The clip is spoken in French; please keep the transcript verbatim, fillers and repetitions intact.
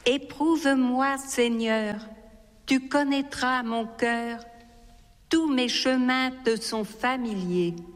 Éprouve-moi, Seigneur, tu connaîtras mon cœur, tous mes chemins te sont familiers.